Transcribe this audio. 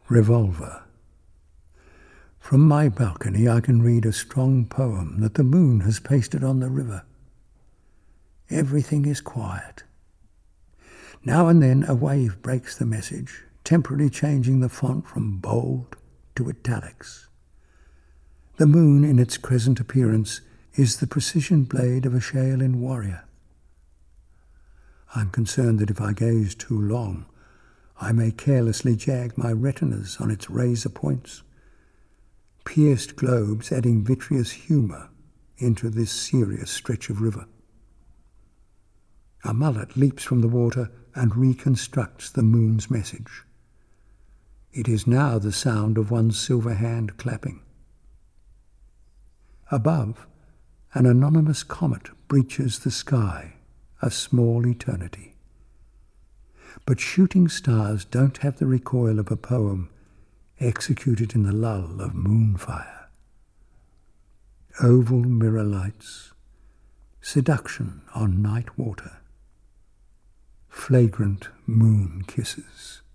Revolver. From my balcony I can read a strong poem that the moon has pasted on the river. Everything is quiet. Now and then a wave breaks the message, temporarily changing the font from bold to italics. The moon in its crescent appearance is the precision blade of a Shaolin warrior. I'm concerned that if I gaze too long, I may carelessly jag my retinas on its razor points, pierced globes adding vitreous humour into this serious stretch of river. A mullet leaps from the water and reconstructs the moon's message. It is now the sound of one's silver hand clapping. Above, an anonymous comet breaches the sky, a small eternity. But shooting stars don't have the recoil of a poem executed in the lull of moonfire. Oval mirror lights, seduction on night water, flagrant moon kisses.